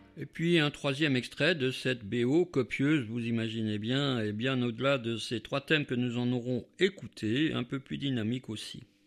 Et puis un troisième extrait de cette BO copieuse, vous imaginez bien, et bien au-delà de ces trois thèmes que nous en aurons écoutés, un peu plus dynamique aussi.